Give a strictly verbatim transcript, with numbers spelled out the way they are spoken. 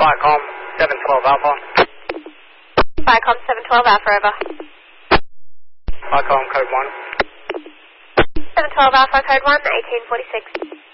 Viacom seven twelve Alpha. Viacom seven twelve Alpha, over. Viacom code one. seven twelve Alpha, code one, eighteen forty-six.